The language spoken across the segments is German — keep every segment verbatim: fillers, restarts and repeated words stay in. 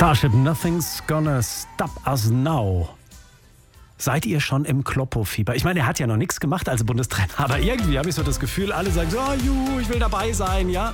Starship, nothing's gonna stop us now. Seid ihr schon im Kloppo-Fieber? Ich meine, er hat ja noch nichts gemacht als Bundestrainer, aber irgendwie habe ich so das Gefühl, alle sagen so, oh, juhu, ich will dabei sein, ja.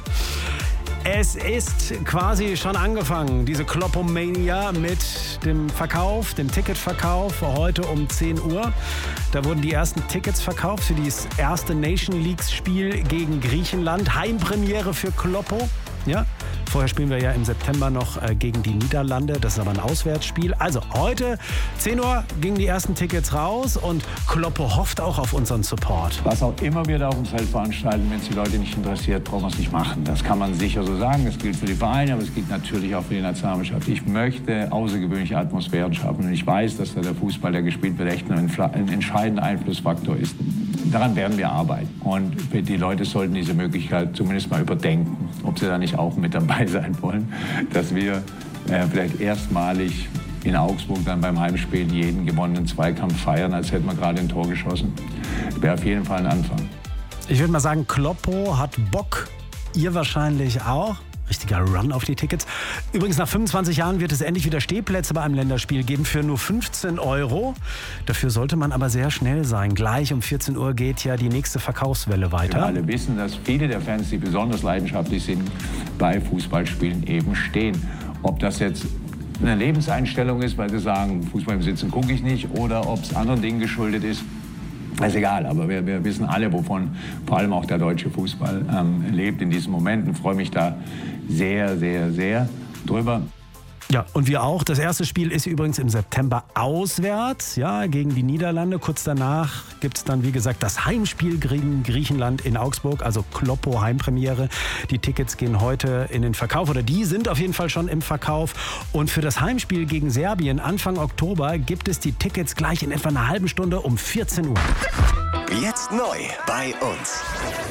Es ist quasi schon angefangen, diese Kloppomania mit dem Verkauf, dem Ticketverkauf heute um zehn Uhr. Da wurden die ersten Tickets verkauft für das erste Nation League-Spiel gegen Griechenland. Heimpremiere für Kloppo. Ja, vorher spielen wir ja im September noch äh, gegen die Niederlande. Das ist aber ein Auswärtsspiel. Also heute, zehn Uhr, gingen die ersten Tickets raus und Kloppo hofft auch auf unseren Support. Was auch immer wir da auf dem Feld veranstalten, wenn es die Leute nicht interessiert, brauchen wir es nicht machen. Das kann man sicher so sagen. Das gilt für die Vereine, aber es gilt natürlich auch für die Nationalmannschaft. Ich möchte außergewöhnliche Atmosphären schaffen und ich weiß, dass da der Fußball, der gespielt wird, echt ein, ein entscheidender Einflussfaktor ist. Daran werden wir arbeiten. Und die Leute sollten diese Möglichkeit zumindest mal überdenken, ob sie da nicht auch mit dabei sein wollen, dass wir äh, vielleicht erstmalig in Augsburg dann beim Heimspiel jeden gewonnenen Zweikampf feiern, als hätten wir gerade ein Tor geschossen. Das wäre auf jeden Fall ein Anfang. Ich würde mal sagen, Kloppo hat Bock, ihr wahrscheinlich auch. Richtiger Run auf die Tickets. Übrigens, nach fünfundzwanzig Jahren wird es endlich wieder Stehplätze bei einem Länderspiel geben für nur fünfzehn Euro. Dafür sollte man aber sehr schnell sein. Gleich um vierzehn Uhr geht ja die nächste Verkaufswelle weiter. Wir alle wissen, dass viele der Fans, die besonders leidenschaftlich sind, bei Fußballspielen eben stehen. Ob das jetzt eine Lebenseinstellung ist, weil sie sagen, Fußball im Sitzen gucke ich nicht, oder ob es anderen Dingen geschuldet ist, ist egal, aber wir, wir wissen alle, wovon vor allem auch der deutsche Fußball ähm, lebt in diesen Momenten. Ich freue mich da sehr, sehr, sehr drüber. Ja, und wir auch. Das erste Spiel ist übrigens im September auswärts, ja, gegen die Niederlande. Kurz danach gibt es dann, wie gesagt, das Heimspiel gegen Griechenland in Augsburg, also Kloppo Heimpremiere. Die Tickets gehen heute in den Verkauf, oder die sind auf jeden Fall schon im Verkauf. Und für das Heimspiel gegen Serbien Anfang Oktober gibt es die Tickets gleich in etwa einer halben Stunde um vierzehn Uhr. Jetzt neu bei uns.